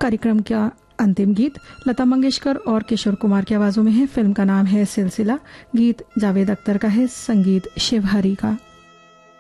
कार्यक्रम का अंतिम गीत लता मंगेशकर और किशोर कुमार की आवाजों में है। फिल्म का नाम है सिलसिला। गीत जावेद अख्तर का है, संगीत शिव हरी का।